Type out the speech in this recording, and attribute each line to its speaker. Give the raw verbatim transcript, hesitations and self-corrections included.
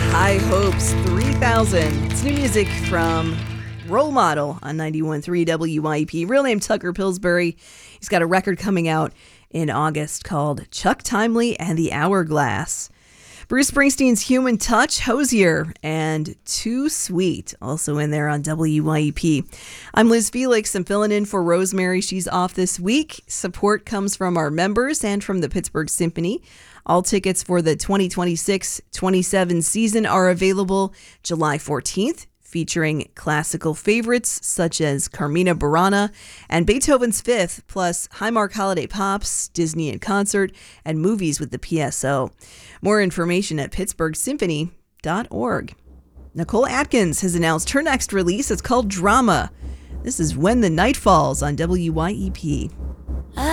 Speaker 1: High Hopes three thousand. It's new music from Role Model on ninety-one point three W Y E P. Real name Tucker Pillsbury. He's got a record coming out in August called Chuck Timely and the Hourglass. Bruce Springsteen's Human Touch, Hosier, and Too Sweet, also in there on W Y E P. I'm Liz Felix. I'm filling in for Rosemary. She's off this week. Support comes from our members and from the Pittsburgh Symphony. All tickets for the twenty twenty-six twenty-seven season are available July fourteenth, featuring classical favorites such as Carmina Burana and Beethoven's Fifth, plus Highmark Holiday Pops, Disney in Concert, and movies with the P S O. More information at pittsburgh symphony dot org. Nicole Atkins has announced her next release. It's called Drama. This is When the Night Falls on W Y E P.